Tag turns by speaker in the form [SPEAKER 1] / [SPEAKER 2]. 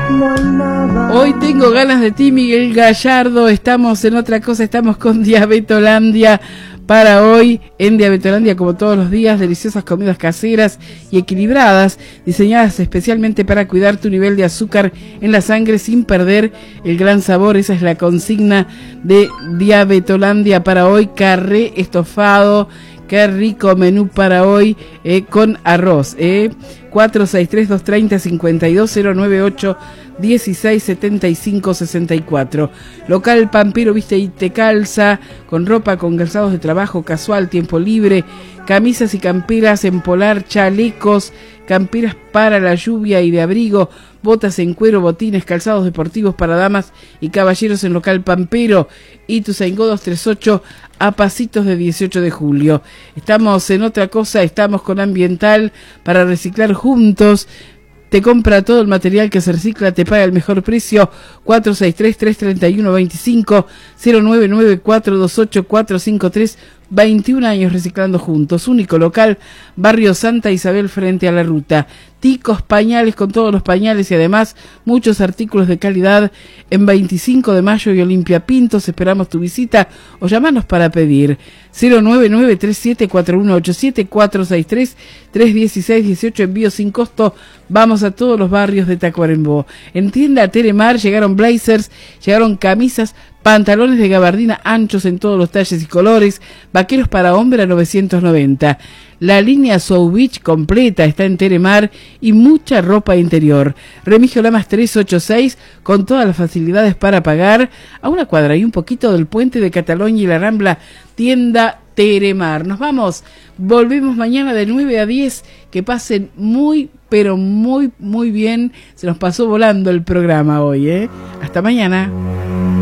[SPEAKER 1] Hoy tengo ganas de ti, Miguel Gallardo. Estamos en otra cosa, estamos con Diabetolandia. Para hoy, en Diabetolandia, como todos los días, deliciosas comidas caseras y equilibradas, diseñadas especialmente para cuidar tu nivel de azúcar en la sangre sin perder el gran sabor. Esa es la consigna de Diabetolandia para hoy. Carré estofado, qué rico menú para hoy, con arroz. 463-230-52-098 1675-64. Local Pampero Viste y Te Calza, con ropa, con calzados de trabajo, casual, tiempo libre, camisas y camperas en polar, chalecos, camperas para la lluvia y de abrigo, botas en cuero, botines, calzados deportivos para damas y caballeros en Local Pampero. Ituzaingó 238, a pasitos de 18 de julio. Estamos en otra cosa, estamos con Ambiental para reciclar juntos. Te compra todo el material que se recicla, te paga el mejor precio. 463-331-25, 099-428-453, 21 años reciclando juntos. Único local, Barrio Santa Isabel frente a la ruta. Ticos, pañales con todos los pañales y además muchos artículos de calidad en 25 de mayo y Olimpia Pintos. Esperamos tu visita o llamanos para pedir. 099-374187, 463-316-18, envío sin costo. Vamos a todos los barrios de Tacuarembó. En tienda Teremar llegaron blazers, llegaron camisas, pantalones de gabardina anchos en todos los talles y colores, vaqueros para hombre a 990. La línea Soul Beach completa está en Teremar y mucha ropa interior. Remigio Lamas 386 con todas las facilidades para pagar, a una cuadra y un poquito del puente de Cataluña y la Rambla, tienda Teremar. Nos vamos, volvemos mañana de 9 a 10, que pasen muy, pero muy, muy bien. Se nos pasó volando el programa hoy, Hasta mañana.